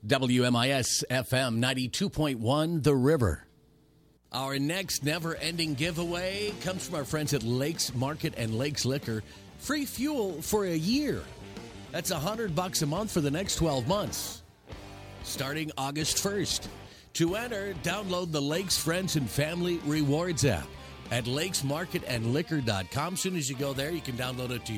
WMIS FM 92.1 The River. Our next never-ending giveaway comes from our friends at Lakes Market and Lakes Liquor. Free fuel for a year. That's $100 a month for the next 12 months, starting August 1st. To enter, download the Lakes Friends and Family Rewards app at lakesmarketandliquor.com. As soon as you go there, you can download it to